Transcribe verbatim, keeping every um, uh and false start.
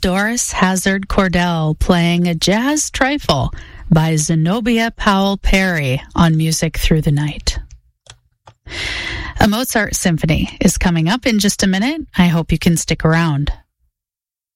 Doris Hazard Cordell playing a jazz trifle by Zenobia Powell Perry on Music Through the Night. A Mozart symphony is coming up in just a minute. I hope you can stick around.